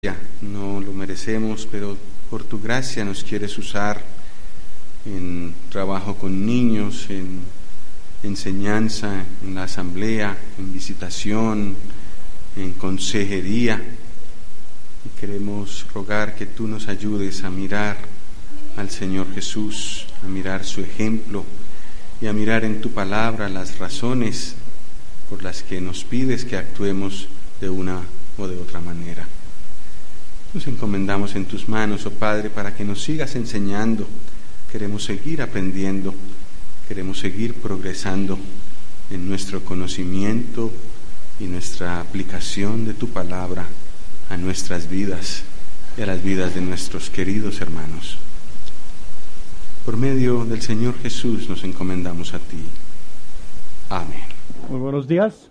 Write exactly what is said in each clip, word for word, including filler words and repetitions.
No lo merecemos, pero por tu gracia nos quieres usar en trabajo con niños, en enseñanza, en la asamblea, en visitación, en consejería. Y queremos rogar que tú nos ayudes a mirar al Señor Jesús, a mirar su ejemplo y a mirar en tu palabra las razones por las que nos pides que actuemos de una o de otra manera. Nos encomendamos en tus manos, oh Padre, para que nos sigas enseñando. Queremos seguir aprendiendo, queremos seguir progresando en nuestro conocimiento y nuestra aplicación de tu palabra a nuestras vidas y a las vidas de nuestros queridos hermanos. Por medio del Señor Jesús nos encomendamos a ti. Amén. Muy buenos días.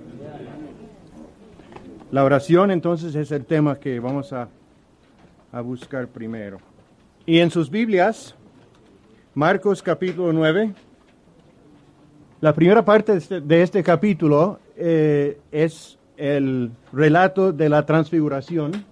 La oración entonces es el tema que vamos a, a buscar primero. Y en sus Biblias, Marcos capítulo nueve, la primera parte de este, de este capítulo eh, es el relato de la transfiguración.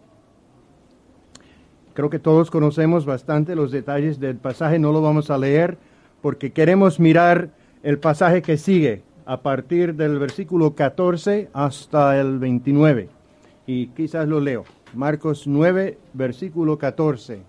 Creo que todos conocemos bastante los detalles del pasaje, no lo vamos a leer porque queremos mirar el pasaje que sigue, a partir del versículo catorce hasta el veintinueve. Y quizás lo leo. Marcos nueve, versículo catorce.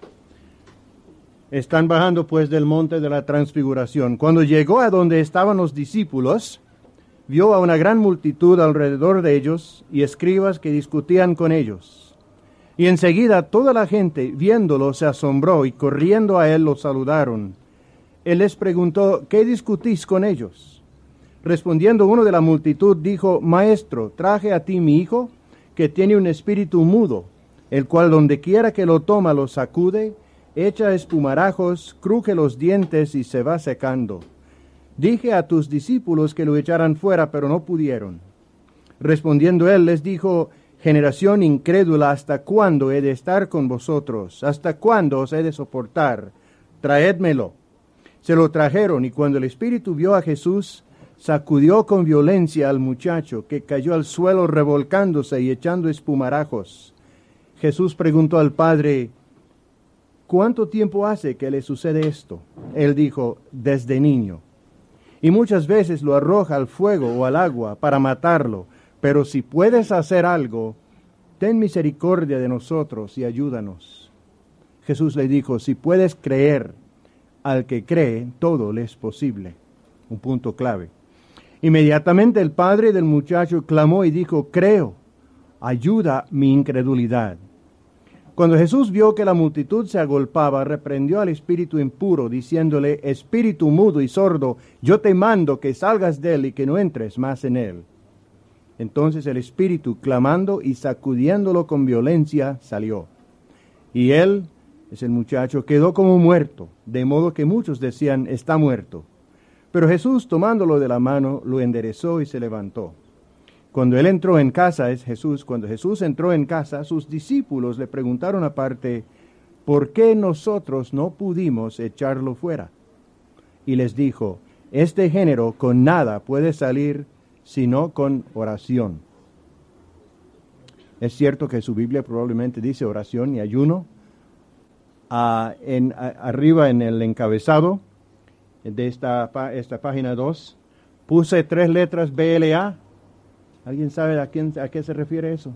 Están bajando pues del monte de la transfiguración. Cuando llegó a donde estaban los discípulos, vio a una gran multitud alrededor de ellos y escribas que discutían con ellos. Y enseguida toda la gente, viéndolo, se asombró y corriendo a él lo saludaron. Él les preguntó, ¿qué discutís con ellos? Respondiendo uno de la multitud, dijo, Maestro, traje a ti mi hijo, que tiene un espíritu mudo, el cual donde quiera que lo toma lo sacude, echa espumarajos, cruje los dientes y se va secando. Dije a tus discípulos que lo echaran fuera, pero no pudieron. Respondiendo él les dijo, generación incrédula, ¿hasta cuándo he de estar con vosotros? ¿Hasta cuándo os he de soportar? Traédmelo. Se lo trajeron, y cuando el espíritu vio a Jesús, sacudió con violencia al muchacho, que cayó al suelo revolcándose y echando espumarajos. Jesús preguntó al padre, ¿cuánto tiempo hace que le sucede esto? Él dijo, desde niño. Y muchas veces lo arroja al fuego o al agua para matarlo, pero si puedes hacer algo, ten misericordia de nosotros y ayúdanos. Jesús le dijo, si puedes creer, al que cree, todo le es posible. Un punto clave. Inmediatamente el padre del muchacho clamó y dijo, creo, ayuda mi incredulidad. Cuando Jesús vio que la multitud se agolpaba, reprendió al espíritu impuro, diciéndole, espíritu mudo y sordo, yo te mando que salgas de él y que no entres más en él. Entonces el espíritu, clamando y sacudiéndolo con violencia, salió. Y él, es el muchacho, quedó como muerto, de modo que muchos decían, está muerto. Pero Jesús, tomándolo de la mano, lo enderezó y se levantó. Cuando él entró en casa, es Jesús, cuando Jesús entró en casa, sus discípulos le preguntaron aparte, ¿por qué nosotros no pudimos echarlo fuera? Y les dijo, este género con nada puede salir, sino con oración. Es cierto que su Biblia probablemente dice oración y ayuno. Ah, en, a, arriba en el encabezado de esta, esta página dos, puse tres letras B L A. ¿Alguien sabe a, quién, a qué se refiere eso?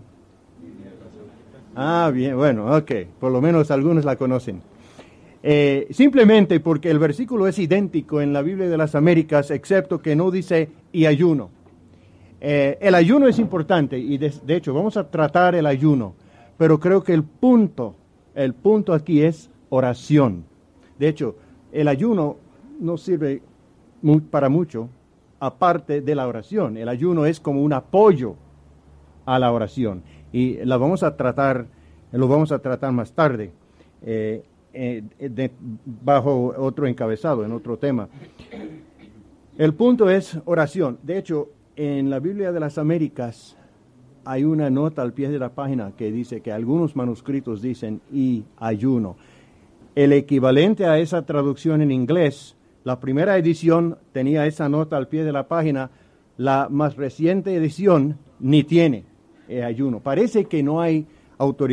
Ah, bien, bueno, ok, por lo menos algunos la conocen. Eh, simplemente porque el versículo es idéntico en la Biblia de las Américas, excepto que no dice y ayuno. Eh, el ayuno es importante y de, de hecho vamos a tratar el ayuno, pero creo que el punto, el punto aquí es oración. De hecho, el ayuno no sirve mu- para mucho aparte de la oración. El ayuno es como un apoyo a la oración y la vamos a tratar, lo vamos a tratar más tarde eh, eh, de, bajo otro encabezado, en otro tema. El punto es oración. De hecho, en la Biblia de las Américas hay una nota al pie de la página que dice que algunos manuscritos dicen y ayuno. El equivalente a esa traducción en inglés, la primera edición tenía esa nota al pie de la página, la más reciente edición ni tiene eh, ayuno. Parece que no hay autoridad